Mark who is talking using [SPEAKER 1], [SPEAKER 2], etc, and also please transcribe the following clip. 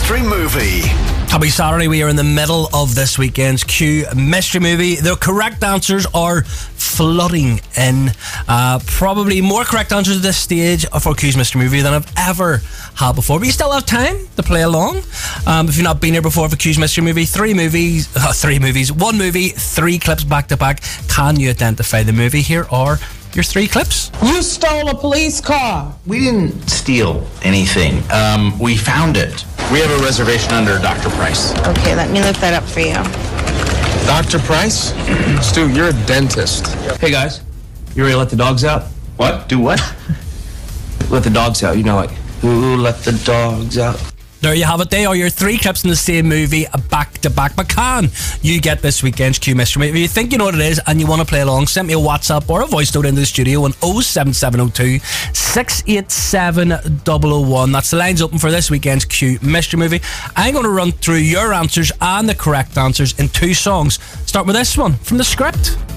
[SPEAKER 1] Mystery Movie.
[SPEAKER 2] Happy Saturday. We are in the middle of this weekend's Q Mystery Movie. The correct answers are flooding in. Probably more correct answers at this stage for Q's Mystery Movie than I've ever had before. But you still have time to play along. If you've not been here before for Q's Mystery Movie, one movie, 3 clips back to back. Can you identify the movie? Here are your 3 clips.
[SPEAKER 3] You stole a police car.
[SPEAKER 4] We didn't steal anything. We found it. We have a reservation under Dr. Price.
[SPEAKER 5] Okay, let me look that up for you.
[SPEAKER 6] Dr. Price? Stu, you're a dentist.
[SPEAKER 7] Hey guys, you ready to let the dogs out?
[SPEAKER 4] What? Do what?
[SPEAKER 7] Let the dogs out, you know, like, ooh, let the dogs out.
[SPEAKER 2] There you have it. They are your 3 clips in the same movie, back to back. But can you get this weekend's Q Mystery Movie? If you think you know what it is and you want to play along, send me a WhatsApp or a voice note into the studio on 07702 687 001. That's the lines open for this weekend's Q Mystery Movie. I'm going to run through your answers and the correct answers in 2 songs. Start with this one from the script.